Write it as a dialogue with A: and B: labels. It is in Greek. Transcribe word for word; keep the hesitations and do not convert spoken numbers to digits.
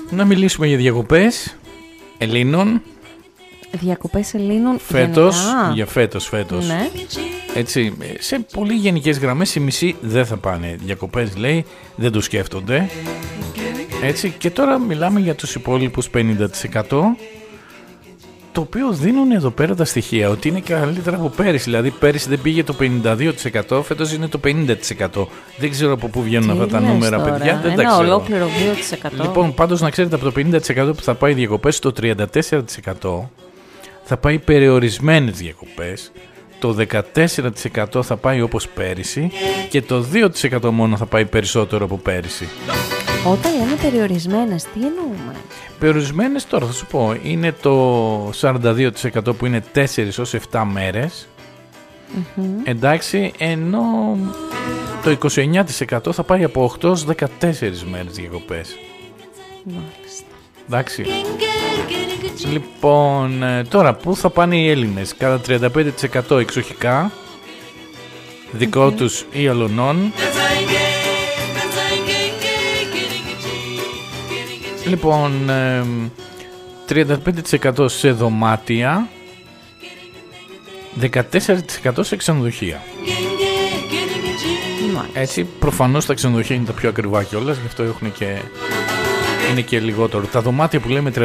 A: Να μιλήσουμε για διακοπές Ελλήνων.
B: Διακοπές Ελλήνων
A: φέτος,
B: γενικά.
A: για φέτος, φέτος.
B: Ναι.
A: Έτσι, σε πολύ γενικές γραμμές οι μισοί δεν θα πάνε διακοπές, λέει, δεν το σκέφτονται. Έτσι, και τώρα μιλάμε για τους υπόλοιπους πενήντα τοις εκατό, το οποίο δίνουν εδώ πέρα τα στοιχεία ότι είναι καλύτερα από πέρυσι. Δηλαδή πέρυσι δεν πήγε το πενήντα δύο τοις εκατό, φέτος είναι το πενήντα τοις εκατό. Δεν ξέρω από πού βγαίνουν αυτά τα νούμερα,
B: τώρα,
A: παιδιά, δεν
B: ένα
A: τα ξέρω.
B: ολόκληρο δύο τοις εκατό.
A: Λοιπόν, πάντως να ξέρετε, από το πενήντα τοις εκατό που θα πάει διακοπές, το τριάντα τέσσερα τοις εκατό θα πάει περιορισμένες διακοπές, το δεκατέσσερα τοις εκατό θα πάει όπως πέρυσι και το δύο τοις εκατό μόνο θα πάει περισσότερο από πέρυσι.
B: Όταν λέμε περιορισμένες, τι εννοούμε?
A: Περιορισμένες τώρα θα σου πω, είναι το σαράντα δύο τοις εκατό που είναι τέσσερις έως επτά μέρες. Mm-hmm. Εντάξει, ενώ το είκοσι εννέα τοις εκατό θα πάει από οκτώ έως δεκατέσσερις μέρες διακοπές.
B: Μάλιστα.
A: Εντάξει. Λοιπόν, τώρα πού θα πάνε οι Έλληνες? Κατά τριάντα πέντε τοις εκατό εξοχικά, δικό mm-hmm. τους ή αλωνών. Λοιπόν, τριάντα πέντε τοις εκατό σε δωμάτια, δεκατέσσερα τοις εκατό σε ξενοδοχεία. Μάλιστα. Έτσι, προφανώς τα ξενοδοχεία είναι τα πιο ακριβά κιόλας, γι' αυτό έχουν και, είναι και λιγότερο. Τα δωμάτια που λέμε